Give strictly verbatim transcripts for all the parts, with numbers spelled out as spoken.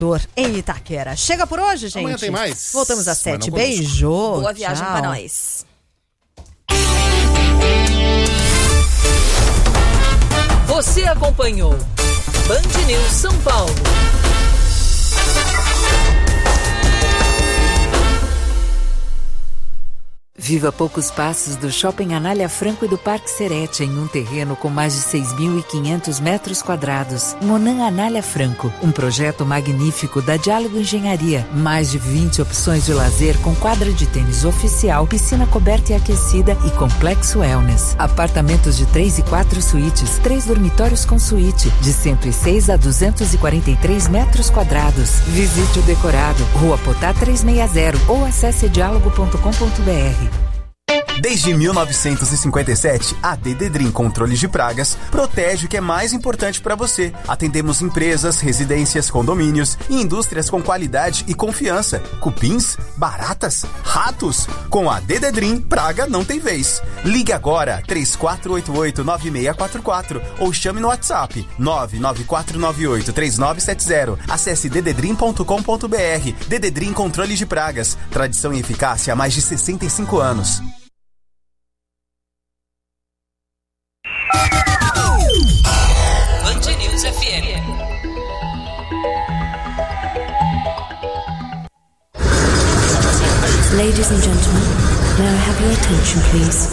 em Itaquera. Chega por hoje, gente. Amanhã tem mais. Voltamos às sete. Beijo. Boa viagem Tchau. pra nós. Você acompanhou Band News São Paulo. Viva poucos passos do Shopping Anália Franco e do Parque Serete em um terreno com mais de seis mil e quinhentos metros quadrados. Monan Anália Franco, um projeto magnífico da Diálogo Engenharia. Mais de vinte opções de lazer com quadra de tênis oficial, piscina coberta e aquecida e complexo wellness. Apartamentos de três e quatro suítes, três dormitórios com suíte, de cento e seis a duzentos e quarenta e três metros quadrados. Visite o decorado, Rua Potá trezentos e sessenta ou acesse diálogo ponto com ponto b r. Desde mil novecentos e cinquenta e sete, a Dededrim Controles de Pragas protege o que é mais importante para você. Atendemos empresas, residências, condomínios e indústrias com qualidade e confiança. Cupins, baratas, ratos. Com a Dededrim, praga não tem vez. Ligue agora três quatro oito oito, nove seis quatro quatro ou chame no WhatsApp nove nove quatro nove oito, três nove sete zero. Acesse dededrim ponto com ponto b r. Dededrim Controles de Pragas. Tradição e eficácia há mais de sessenta e cinco anos. Band News F M. Ladies and gentlemen, may I have your attention, please?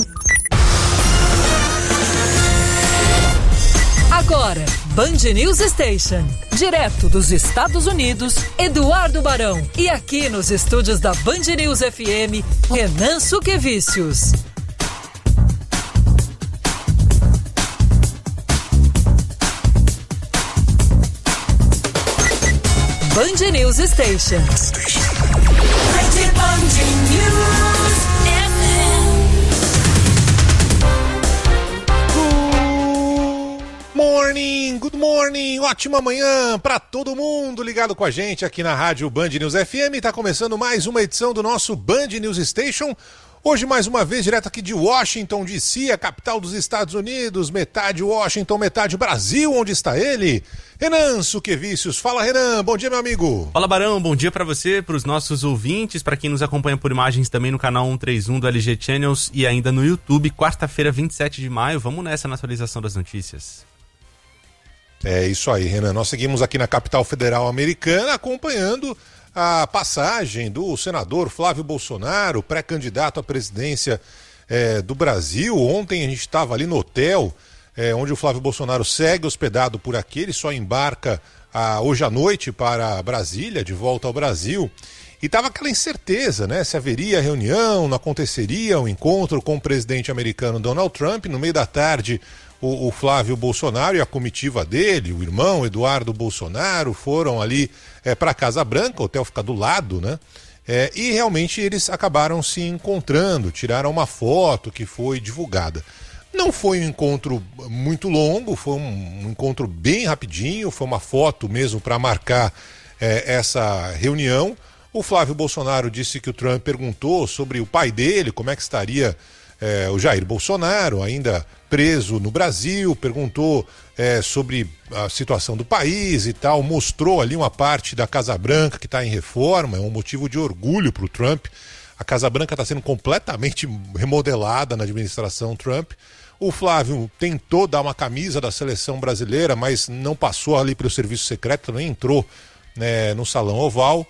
Agora, Band News Station, direto dos Estados Unidos, Eduardo Barão. E aqui nos estúdios da Band News F M, Renan Suquevicius. Band News Station. Band News F M. Good morning, good morning, ótima manhã para todo mundo ligado com a gente aqui na rádio Band News F M. Tá começando mais uma edição do nosso Band News Station. Hoje, mais uma vez, direto aqui de Washington, D C, a capital dos Estados Unidos, metade Washington, metade Brasil, onde está ele? Renan Suquevicius. Fala, Renan. Bom dia, meu amigo. Fala, Barão. Bom dia pra você, pros nossos ouvintes, pra quem nos acompanha por imagens também no canal cento e trinta e um do L G Channels e ainda no YouTube, quarta-feira, vinte e sete de maio. Vamos nessa na atualização das notícias. É isso aí, Renan. Nós seguimos aqui na capital federal americana, acompanhando a passagem do senador Flávio Bolsonaro, pré-candidato à presidência é, do Brasil. Ontem a gente estava ali no hotel é, onde o Flávio Bolsonaro segue hospedado por aqui. Ele só embarca ah, hoje à noite para Brasília, de volta ao Brasil. E estava aquela incerteza, né? Se haveria reunião, não aconteceria um encontro com o presidente americano Donald Trump. No meio da tarde, o, o Flávio Bolsonaro e a comitiva dele, o irmão Eduardo Bolsonaro, foram ali é, para a Casa Branca, o hotel fica do lado, né? É, e realmente eles acabaram se encontrando, tiraram uma foto que foi divulgada. Não foi um encontro muito longo, foi um, um encontro bem rapidinho, foi uma foto mesmo para marcar é, essa reunião. O Flávio Bolsonaro disse que o Trump perguntou sobre o pai dele, como é que estaria é, o Jair Bolsonaro, ainda preso no Brasil, perguntou é, sobre a situação do país e tal, mostrou ali uma parte da Casa Branca que está em reforma, é um motivo de orgulho para o Trump. A Casa Branca está sendo completamente remodelada na administração Trump. O Flávio tentou dar uma camisa da seleção brasileira, mas não passou ali pelo serviço secreto, nem entrou né, no Salão Oval.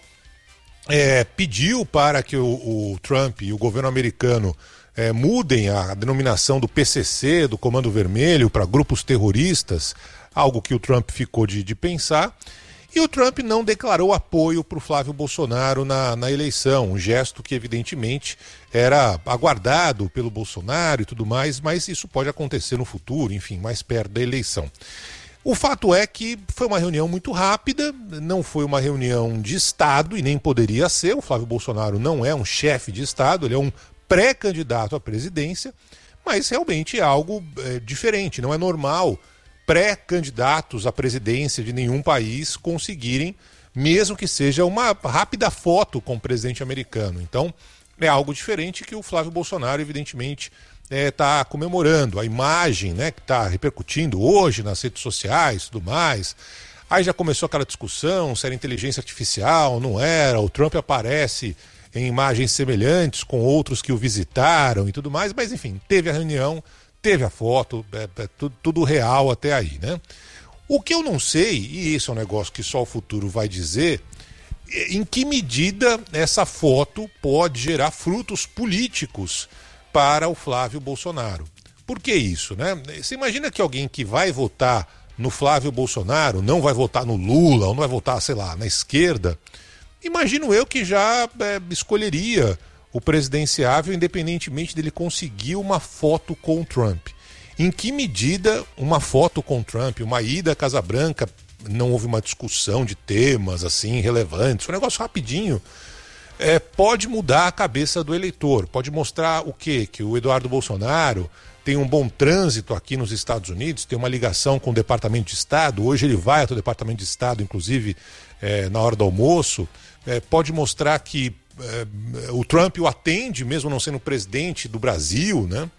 É, pediu para que o, o Trump e o governo americano é, mudem a denominação do P C C, do Comando Vermelho, para grupos terroristas, algo que o Trump ficou de, de pensar. E o Trump não declarou apoio para o Flávio Bolsonaro na, na eleição, um gesto que evidentemente era aguardado pelo Bolsonaro e tudo mais, mas isso pode acontecer no futuro, enfim, mais perto da eleição. O fato é que foi uma reunião muito rápida, não foi uma reunião de Estado e nem poderia ser. O Flávio Bolsonaro não é um chefe de Estado, ele é um pré-candidato à presidência, mas realmente é algo é, diferente, não é normal pré-candidatos à presidência de nenhum país conseguirem, mesmo que seja uma rápida foto com o presidente americano. Então, é algo diferente que o Flávio Bolsonaro, evidentemente, está é, comemorando. A imagem né, que está repercutindo hoje nas redes sociais e tudo mais, Aí já começou aquela discussão se era inteligência artificial, não era, o Trump aparece em imagens semelhantes com outros que o visitaram e tudo mais, mas enfim, teve a reunião, teve a foto, é, é, tudo, tudo real até aí, né? O que eu não sei, e isso é um negócio que só o futuro vai dizer, é em que medida essa foto pode gerar frutos políticos para o Flávio Bolsonaro. Por que isso, né? Você imagina que alguém que vai votar no Flávio Bolsonaro não vai votar no Lula, ou não vai votar, sei lá, na esquerda, imagino eu que já é, escolheria o presidenciável independentemente dele conseguir uma foto com o Trump. Em que medida uma foto com o Trump, uma ida à Casa Branca, não houve uma discussão de temas assim relevantes, foi um negócio rapidinho, é, pode mudar a cabeça do eleitor, pode mostrar o quê? Que o Eduardo Bolsonaro tem um bom trânsito aqui nos Estados Unidos, tem uma ligação com o Departamento de Estado, hoje ele vai até o Departamento de Estado, inclusive é, na hora do almoço, é, pode mostrar que é, o Trump o atende, mesmo não sendo presidente do Brasil, né?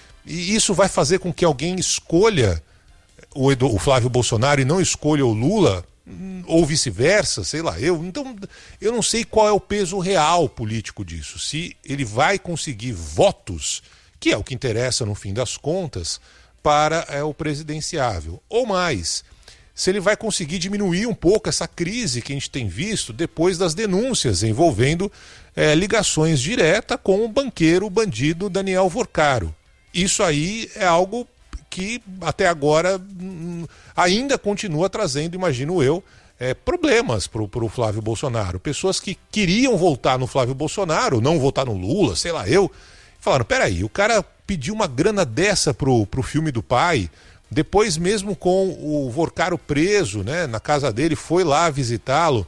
E isso vai fazer com que alguém escolha o, Edu, o Flávio Bolsonaro e não escolha o Lula, ou vice-versa, sei lá. Eu, então, eu não sei qual é o peso real político disso. Se ele vai conseguir votos, que é o que interessa no fim das contas, para é, o presidenciável. Ou mais, se ele vai conseguir diminuir um pouco essa crise que a gente tem visto depois das denúncias envolvendo é, ligações diretas com o banqueiro, o bandido Daniel Vorcaro. Isso aí é algo que até agora hum, ainda continua trazendo, imagino eu, é, problemas para o Flávio Bolsonaro. Pessoas que queriam votar no Flávio Bolsonaro, não votar no Lula, sei lá eu, falaram, peraí, o cara pediu uma grana dessa pro, pro filme do pai, depois mesmo com o Vorcaro preso, né, na casa dele, foi lá visitá-lo,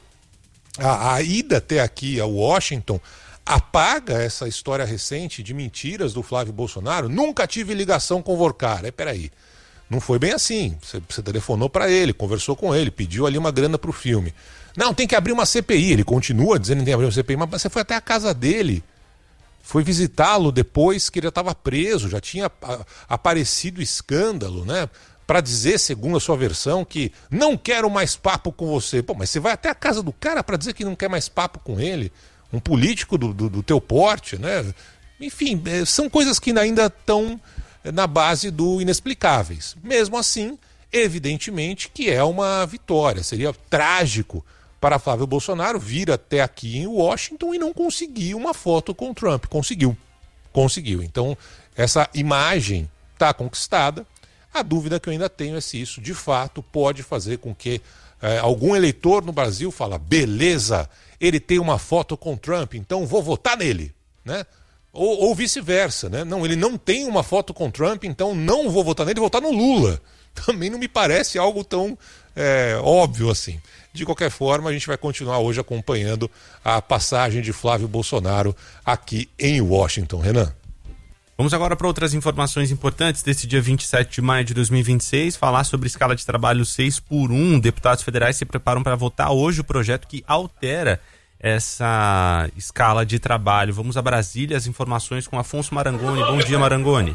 a, a ida até aqui a Washington apaga essa história recente de mentiras do Flávio Bolsonaro. Nunca tive ligação com o Vorcaro. É, peraí, não foi bem assim. Você, você telefonou para ele, conversou com ele, pediu ali uma grana pro filme. Não, tem que abrir uma C P I. Ele continua dizendo que tem que abrir uma C P I, mas você foi até a casa dele, foi visitá-lo depois que ele já estava preso, já tinha a, aparecido escândalo, né? Para dizer, segundo a sua versão, que não quero mais papo com você. Pô, mas você vai até a casa do cara para dizer que não quer mais papo com ele? Um político do, do, do teu porte, né? Enfim, são coisas que ainda estão na base do inexplicáveis. Mesmo assim, evidentemente que é uma vitória. Seria trágico para Flávio Bolsonaro vir até aqui em Washington e não conseguir uma foto com o Trump. Conseguiu. Conseguiu. Então, essa imagem está conquistada. A dúvida que eu ainda tenho é se isso, de fato, pode fazer com que eh, algum eleitor no Brasil fala, beleza, ele tem uma foto com Trump, então vou votar nele, né? Ou, ou vice-versa, né? Não, ele não tem uma foto com Trump, então não vou votar nele, vou votar no Lula. Também não me parece algo tão é, óbvio assim. De qualquer forma, a gente vai continuar hoje acompanhando a passagem de Flávio Bolsonaro aqui em Washington. Renan. Vamos agora para outras informações importantes desse dia vinte e sete de maio de dois mil e vinte e seis, falar sobre escala de trabalho seis por um. Deputados federais se preparam para votar hoje o projeto que altera essa escala de trabalho. Vamos a Brasília, as informações com Afonso Marangoni. Bom dia, Marangoni.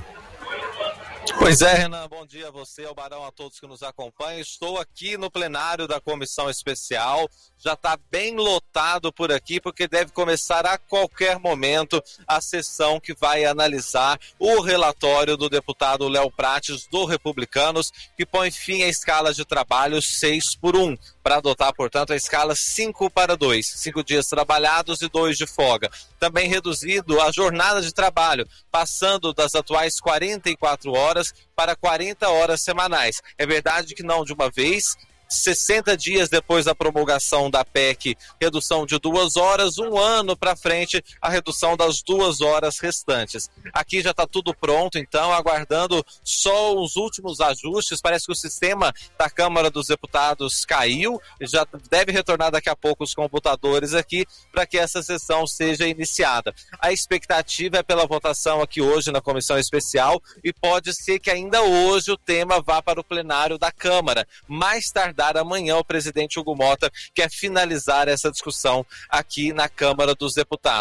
Pois é, Renan, bom dia a você, ao Barão, a todos que nos acompanham. Estou aqui no plenário da Comissão Especial, já está bem lotado por aqui, porque deve começar a qualquer momento a sessão que vai analisar o relatório do deputado Léo Prates, do Republicanos, que põe fim à escala de trabalho seis por um, para adotar, portanto, a escala cinco para dois, cinco dias trabalhados e dois de folga. Também reduzido a jornada de trabalho, passando das atuais quarenta e quatro horas para quarenta horas semanais. É verdade que não de uma vez, sessenta dias depois da promulgação da P E C, redução de duas horas, um ano para frente, a redução das duas horas restantes. Aqui já está tudo pronto, então, aguardando só os últimos ajustes. Parece que o sistema da Câmara dos Deputados caiu, já deve retornar daqui a pouco os computadores aqui para que essa sessão seja iniciada. A expectativa é pela votação aqui hoje na Comissão Especial e pode ser que ainda hoje o tema vá para o plenário da Câmara. Mais tardar amanhã, o presidente Hugo Mota quer finalizar essa discussão aqui na Câmara dos Deputados.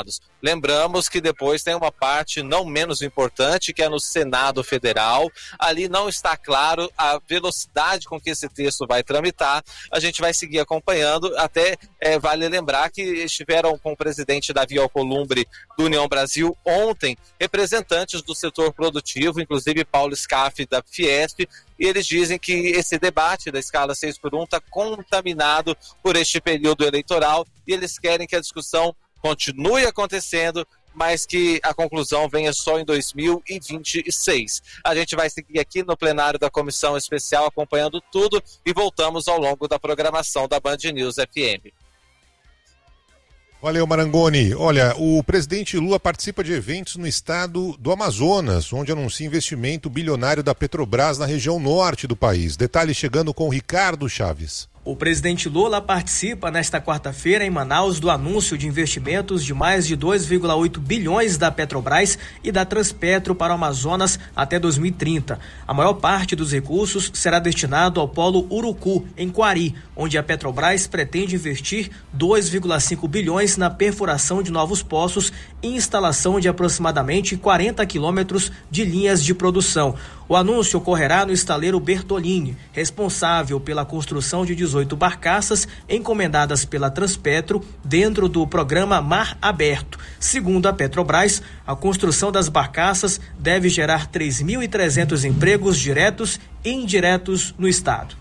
Lembramos que depois tem uma parte não menos importante, que é no Senado Federal. Ali não está claro a velocidade com que esse texto vai tramitar. A gente vai seguir acompanhando. Até é, vale lembrar que estiveram com o presidente Davi Alcolumbre do União Brasil ontem representantes do setor produtivo, inclusive Paulo Scaff da Fiesp, e eles dizem que esse debate da escala seis por um está contaminado por este período eleitoral e eles querem que a discussão continue acontecendo, mas que a conclusão venha só em dois mil e vinte e seis. A gente vai seguir aqui no plenário da Comissão Especial acompanhando tudo e voltamos ao longo da programação da Band News F M. Valeu, Marangoni. Olha, o presidente Lula participa de eventos no estado do Amazonas, onde anuncia investimento bilionário da Petrobras na região norte do país. Detalhes chegando com o Ricardo Chaves. O presidente Lula participa nesta quarta-feira em Manaus do anúncio de investimentos de mais de dois vírgula oito bilhões da Petrobras e da Transpetro para o Amazonas até dois mil e trinta. A maior parte dos recursos será destinado ao polo Urucu, em Quari, onde a Petrobras pretende investir dois vírgula cinco bilhões na perfuração de novos poços e instalação de aproximadamente quarenta quilômetros de linhas de produção. O anúncio ocorrerá no estaleiro Bertolini, responsável pela construção de dezoito barcaças encomendadas pela Transpetro dentro do programa Mar Aberto. Segundo a Petrobras, a construção das barcaças deve gerar três mil e trezentos empregos diretos e indiretos no estado.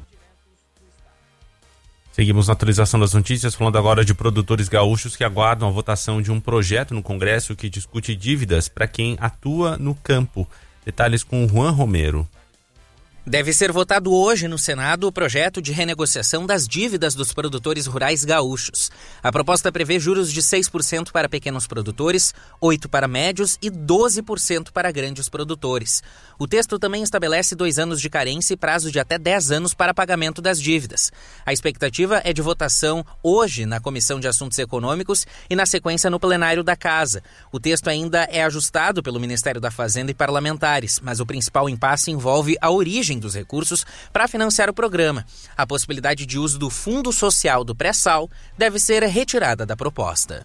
Seguimos na atualização das notícias, falando agora de produtores gaúchos que aguardam a votação de um projeto no Congresso que discute dívidas para quem atua no campo. Detalhes com o Juan Romero. Deve ser votado hoje no Senado o projeto de renegociação das dívidas dos produtores rurais gaúchos. A proposta prevê juros de seis por cento para pequenos produtores, oito por cento para médios e doze por cento para grandes produtores. O texto também estabelece dois anos de carência e prazo de até dez anos para pagamento das dívidas. A expectativa é de votação hoje na Comissão de Assuntos Econômicos e na sequência no plenário da Casa. O texto ainda é ajustado pelo Ministério da Fazenda e parlamentares, mas o principal impasse envolve a origem dos recursos para financiar o programa. A possibilidade de uso do Fundo Social do Pré-Sal deve ser retirada da proposta.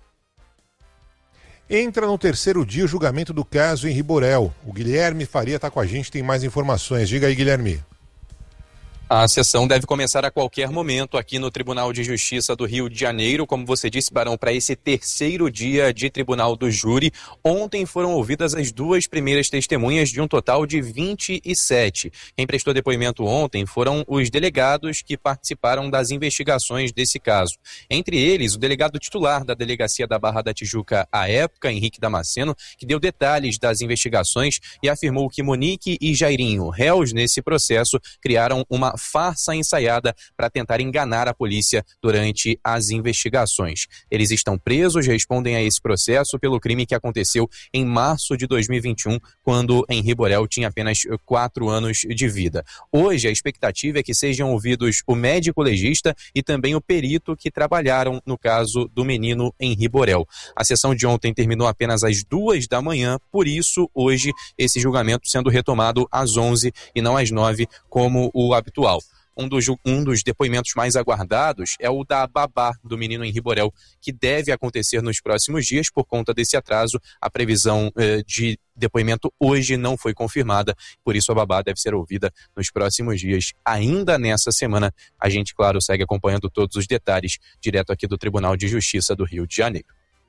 Entra no terceiro dia o julgamento do caso em Riborel. O Guilherme Faria está com a gente, tem mais informações. Diga aí, Guilherme. A sessão deve começar a qualquer momento aqui no Tribunal de Justiça do Rio de Janeiro, como você disse, Barão, para esse terceiro dia de Tribunal do Júri. Ontem foram ouvidas as duas primeiras testemunhas de um total de vinte e sete. Quem prestou depoimento ontem foram os delegados que participaram das investigações desse caso. Entre eles, o delegado titular da Delegacia da Barra da Tijuca à época, Henrique Damasceno, que deu detalhes das investigações e afirmou que Monique e Jairinho, réus nesse processo, criaram uma farsa ensaiada para tentar enganar a polícia durante as investigações. Eles estão presos, respondem a esse processo pelo crime que aconteceu em março de dois mil e vinte e um, quando Henri Borel tinha apenas quatro anos de vida. Hoje, a expectativa é que sejam ouvidos o médico legista e também o perito que trabalharam no caso do menino Henri Borel. A sessão de ontem terminou apenas às duas da manhã, por isso, hoje, esse julgamento sendo retomado às onze e não às nove, como o habitual. Um dos, um dos depoimentos mais aguardados é o da babá do menino Henri Borel, que deve acontecer nos próximos dias. Por conta desse atraso, a previsão eh, de depoimento hoje não foi confirmada, por isso a babá deve ser ouvida nos próximos dias. Ainda nessa semana, a gente, claro, segue acompanhando todos os detalhes direto aqui do Tribunal de Justiça do Rio de Janeiro.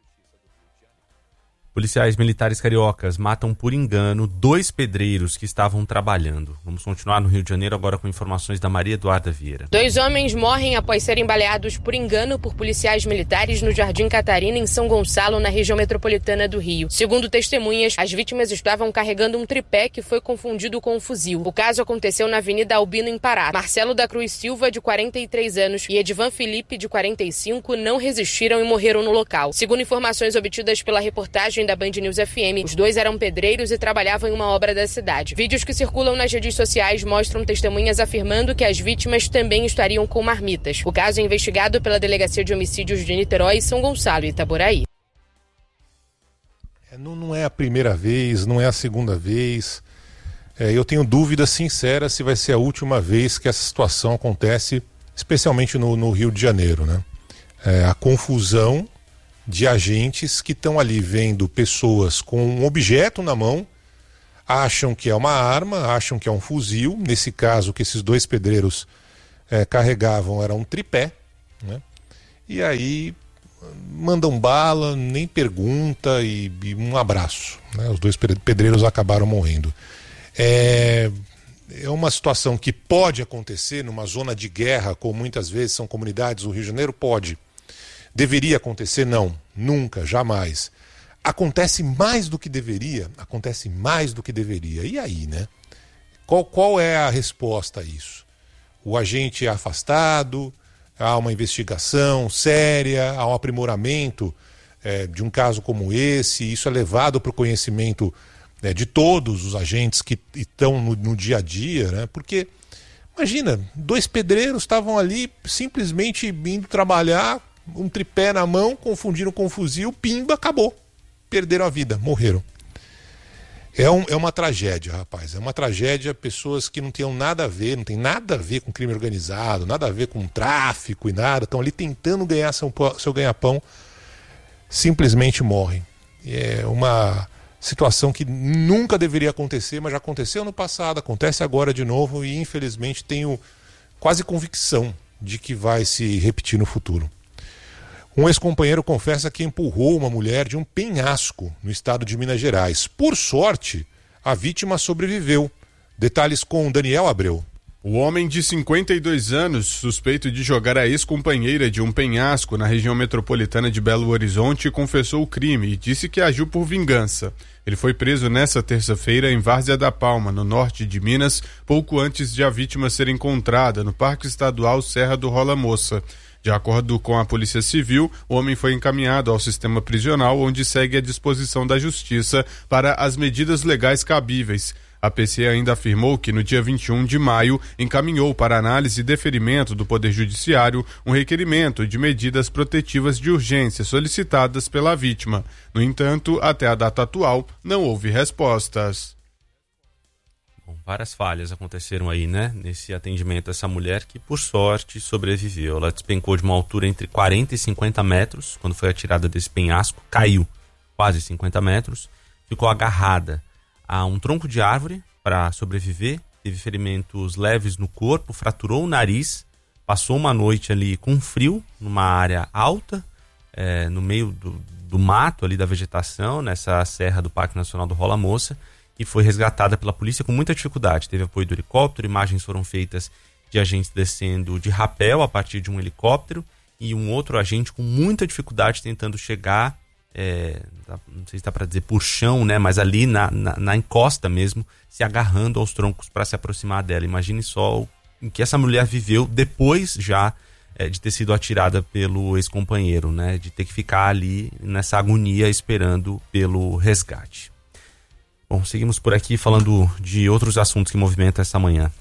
Policiais militares cariocas matam por engano dois pedreiros que estavam trabalhando. Vamos continuar no Rio de Janeiro agora com informações da Maria Eduarda Vieira. Dois homens morrem após serem baleados por engano por policiais militares no Jardim Catarina, em São Gonçalo, na região metropolitana do Rio. Segundo testemunhas, as vítimas estavam carregando um tripé que foi confundido com um fuzil. O caso aconteceu na Avenida Albino, em Pará. Marcelo da Cruz Silva, de quarenta e três anos, e Edivan Felipe, de quarenta e cinco, não resistiram e morreram no local. Segundo informações obtidas pela reportagem da Band News F M, os dois eram pedreiros e trabalhavam em uma obra da cidade. Vídeos que circulam nas redes sociais mostram testemunhas afirmando que as vítimas também estariam com marmitas. O caso é investigado pela Delegacia de Homicídios de Niterói, São Gonçalo e Itaboraí. É, não, não é a primeira vez, não é a segunda vez. É, eu tenho dúvidas sinceras se vai ser a última vez que essa situação acontece, especialmente no, no Rio de Janeiro, né? É, a confusão de agentes que estão ali vendo pessoas com um objeto na mão, acham que é uma arma, acham que é um fuzil. Nesse caso, que esses dois pedreiros é, carregavam era um tripé, né? E aí mandam bala, nem pergunta e, e um abraço, né? Os dois pedreiros acabaram morrendo. É, é uma situação que pode acontecer numa zona de guerra, como muitas vezes são comunidades do Rio de Janeiro? Pode. Deveria acontecer? Não, nunca, jamais. Acontece mais do que deveria? Acontece mais do que deveria. E aí, né? Qual, qual é a resposta a isso? O agente é afastado, há uma investigação séria, há um aprimoramento é, de um caso como esse, isso é levado para o conhecimento é, de todos os agentes que estão no, no dia a dia, né? Porque, imagina, dois pedreiros estavam ali simplesmente indo trabalhar, um tripé na mão, confundiram com um fuzil, pimba, acabou. Perderam a vida, morreram. É, um, é uma tragédia, rapaz. É uma tragédia, pessoas que não tinham nada a ver, não tem nada a ver com crime organizado, nada a ver com tráfico e nada, estão ali tentando ganhar seu, seu ganha-pão, simplesmente morrem. É uma situação que nunca deveria acontecer, mas já aconteceu no passado, acontece agora de novo e infelizmente tenho quase convicção de que vai se repetir no futuro. Um ex-companheiro confessa que empurrou uma mulher de um penhasco no estado de Minas Gerais. Por sorte, a vítima sobreviveu. Detalhes com Daniel Abreu. O homem de cinquenta e dois anos, suspeito de jogar a ex-companheira de um penhasco na região metropolitana de Belo Horizonte, confessou o crime e disse que agiu por vingança. Ele foi preso nesta terça-feira em Várzea da Palma, no norte de Minas, pouco antes de a vítima ser encontrada no Parque Estadual Serra do Rola Moça. De acordo com a Polícia Civil, o homem foi encaminhado ao sistema prisional, onde segue à disposição da Justiça para as medidas legais cabíveis. A P C ainda afirmou que no dia vinte e um de maio encaminhou para análise e deferimento do Poder Judiciário um requerimento de medidas protetivas de urgência solicitadas pela vítima. No entanto, até a data atual, não houve respostas. Várias falhas aconteceram aí, né? Nesse atendimento a essa mulher que, por sorte, sobreviveu. Ela despencou de uma altura entre quarenta e cinquenta metros, quando foi atirada desse penhasco, caiu quase cinquenta metros, ficou agarrada a um tronco de árvore para sobreviver, teve ferimentos leves no corpo, fraturou o nariz, passou uma noite ali com frio, numa área alta, é, no meio do, do mato ali da vegetação, nessa serra do Parque Nacional do Rola Moça, e foi resgatada pela polícia com muita dificuldade. Teve apoio do helicóptero, imagens foram feitas de agentes descendo de rapel a partir de um helicóptero e um outro agente com muita dificuldade tentando chegar, é, não sei se dá para dizer por chão, né, mas ali na, na, na encosta mesmo, se agarrando aos troncos para se aproximar dela. Imagine só o em que essa mulher viveu depois já é, de ter sido atirada pelo ex-companheiro, né, de ter que ficar ali nessa agonia esperando pelo resgate. Bom, seguimos por aqui falando de outros assuntos que movimentam essa manhã.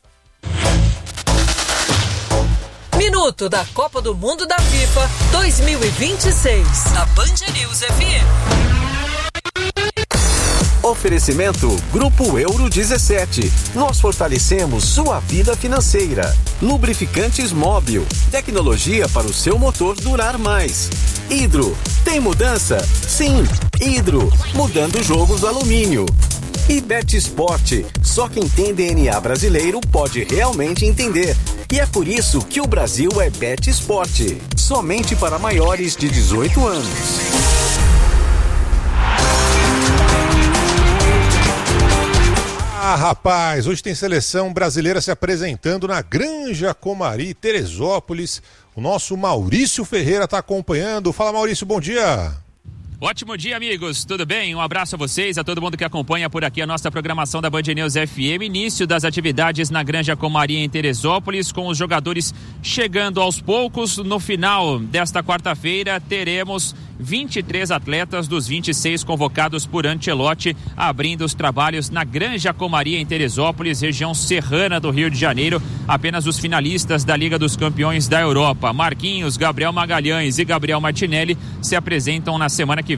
Minuto da Copa do Mundo da FIFA dois mil e vinte e seis, na Band News F M. Oferecimento Grupo Euro dezessete. Nós fortalecemos sua vida financeira. Lubrificantes Móbil. Tecnologia para o seu motor durar mais. Hidro. Tem mudança? Sim. Hidro. Mudando o jogo do alumínio. E Betsport. Só quem tem D N A brasileiro pode realmente entender. E é por isso que o Brasil é Betsport. Somente para maiores de dezoito anos. Ah, rapaz, hoje tem seleção brasileira se apresentando na Granja Comari, Teresópolis. O nosso Maurício Ferreira está acompanhando. Fala, Maurício, bom dia. Ótimo dia, amigos. Tudo bem? Um abraço a vocês, a todo mundo que acompanha por aqui a nossa programação da Band News F M. Início das atividades na Granja Comari em Teresópolis, com os jogadores chegando aos poucos. No final desta quarta-feira, teremos vinte e três atletas dos vinte e seis convocados por Ancelotti, abrindo os trabalhos na Granja Comari em Teresópolis, região serrana do Rio de Janeiro. Apenas os finalistas da Liga dos Campeões da Europa, Marquinhos, Gabriel Magalhães e Gabriel Martinelli, se apresentam na semana que vem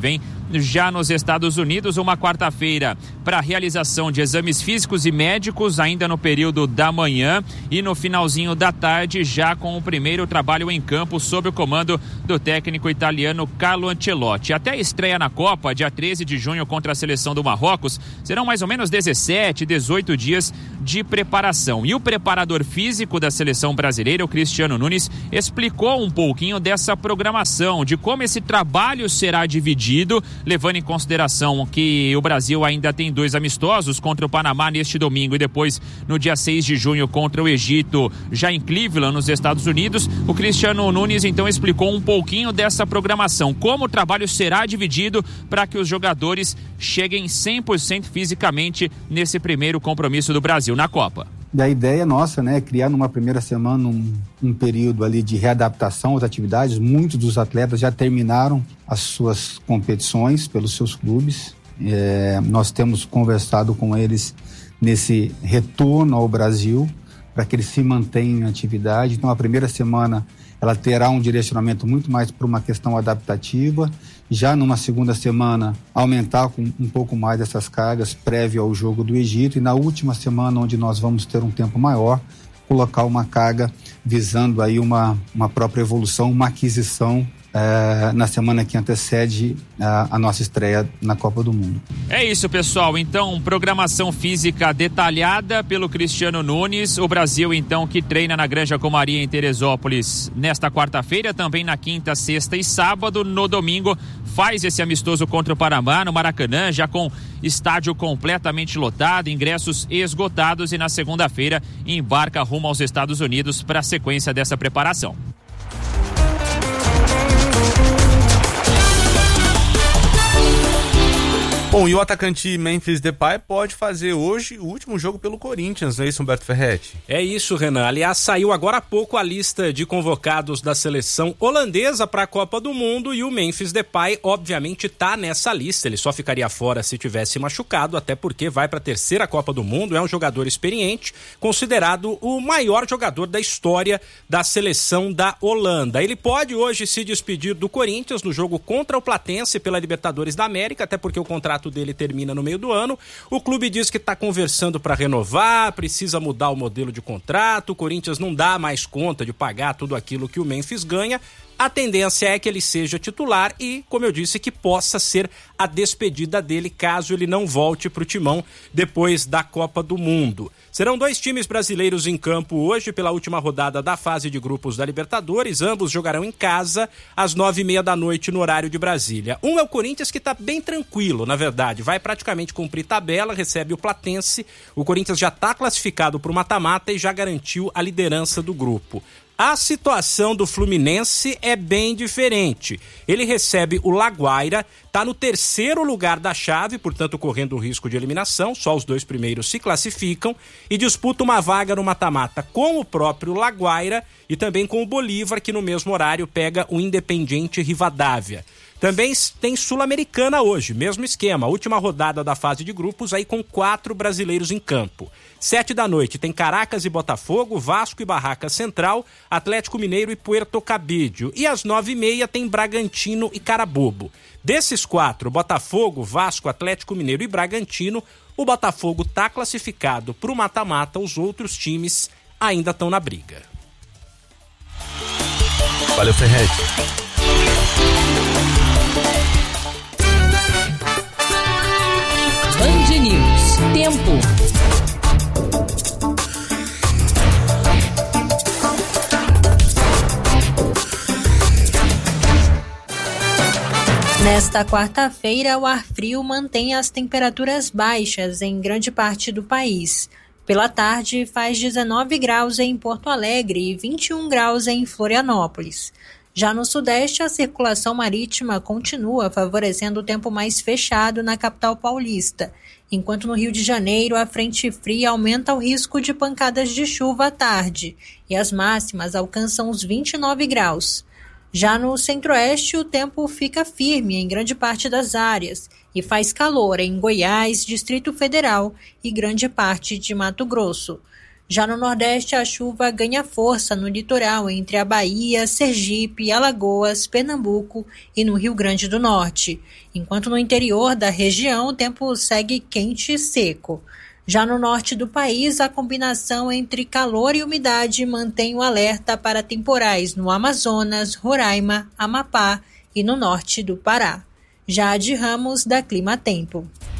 já nos Estados Unidos, uma quarta-feira para realização de exames físicos e médicos ainda no período da manhã e no finalzinho da tarde já com o primeiro trabalho em campo sob o comando do técnico italiano Carlo Ancelotti. Até a estreia na Copa, dia treze de junho contra a seleção do Marrocos, serão mais ou menos dezessete, dezoito dias de preparação. E o preparador físico da seleção brasileira, o Cristiano Nunes, explicou um pouquinho dessa programação, de como esse trabalho será dividido, levando em consideração que o Brasil ainda tem dois amistosos contra o Panamá neste domingo e depois no dia seis de junho contra o Egito, já em Cleveland, nos Estados Unidos. O Cristiano Nunes então explicou um pouquinho dessa programação, como o trabalho será dividido para que os jogadores cheguem cem por cento fisicamente nesse primeiro compromisso do Brasil na Copa. E a ideia nossa, né, é criar numa primeira semana um, um período ali de readaptação às atividades. Muitos dos atletas já terminaram as suas competições pelos seus clubes. É, nós temos conversado com eles nesse retorno ao Brasil para que eles se mantenham em atividade. Então a primeira semana ela terá um direcionamento muito mais para uma questão adaptativa. Já numa segunda semana, aumentar com um pouco mais essas cargas prévio ao jogo do Egito. E na última semana, onde nós vamos ter um tempo maior, colocar uma carga visando aí uma, uma própria evolução, uma aquisição é, na semana que antecede a, a nossa estreia na Copa do Mundo. É isso, pessoal. Então, programação física detalhada pelo Cristiano Nunes. O Brasil, então, que treina na Granja Comaria em Teresópolis nesta quarta-feira, também na quinta, sexta e sábado. No domingo, faz esse amistoso contra o Panamá no Maracanã, já com estádio completamente lotado, ingressos esgotados, e na segunda-feira embarca rumo aos Estados Unidos para a sequência dessa preparação. Bom, e o atacante Memphis Depay pode fazer hoje o último jogo pelo Corinthians, não é isso, Humberto Ferretti? É isso, Renan. Aliás, saiu agora há pouco a lista de convocados da seleção holandesa para a Copa do Mundo e o Memphis Depay, obviamente, está nessa lista. Ele só ficaria fora se tivesse machucado, até porque vai para a terceira Copa do Mundo. É um jogador experiente, considerado o maior jogador da história da seleção da Holanda. Ele pode hoje se despedir do Corinthians no jogo contra o Platense pela Libertadores da América, até porque o contrato dele termina no meio do ano. O clube diz que está conversando para renovar, precisa mudar o modelo de contrato. O Corinthians não dá mais conta de pagar tudo aquilo que o Memphis ganha. A tendência é que ele seja titular e, como eu disse, que possa ser a despedida dele caso ele não volte para o timão depois da Copa do Mundo. Serão dois times brasileiros em campo hoje pela última rodada da fase de grupos da Libertadores. Ambos jogarão em casa às nove e meia da noite no horário de Brasília. Um é o Corinthians, que está bem tranquilo, na verdade. Vai praticamente cumprir tabela, recebe o Platense. O Corinthians já está classificado para o mata-mata e já garantiu a liderança do grupo. A situação do Fluminense é bem diferente. Ele recebe o La Guaira, está no terceiro lugar da chave, portanto correndo o risco de eliminação, só os dois primeiros se classificam, e disputa uma vaga no mata-mata com o próprio La Guaira e também com o Bolívar, que no mesmo horário pega o Independiente Rivadavia. Também tem Sul-Americana hoje, mesmo esquema, última rodada da fase de grupos, aí com quatro brasileiros em campo. Sete da noite tem Caracas e Botafogo, Vasco e Barraca Central, Atlético Mineiro e Puerto Cabídio. E às nove e meia tem Bragantino e Carabobo. Desses quatro, Botafogo, Vasco, Atlético Mineiro e Bragantino, o Botafogo está classificado para o mata-mata, os outros times ainda estão na briga. Valeu, Ferretti. Band News. Tempo. Nesta quarta-feira, o ar frio mantém as temperaturas baixas em grande parte do país. Pela tarde, faz dezenove graus em Porto Alegre e vinte e um graus em Florianópolis. Já no Sudeste, a circulação marítima continua favorecendo o tempo mais fechado na capital paulista, enquanto no Rio de Janeiro a frente fria aumenta o risco de pancadas de chuva à tarde e as máximas alcançam os vinte e nove graus. Já no Centro-Oeste, o tempo fica firme em grande parte das áreas e faz calor em Goiás, Distrito Federal e grande parte de Mato Grosso. Já no Nordeste, a chuva ganha força no litoral entre a Bahia, Sergipe, Alagoas, Pernambuco e no Rio Grande do Norte, enquanto no interior da região o tempo segue quente e seco. Já no norte do país, a combinação entre calor e umidade mantém o alerta para temporais no Amazonas, Roraima, Amapá e no norte do Pará. Jade Ramos, da Clima Tempo.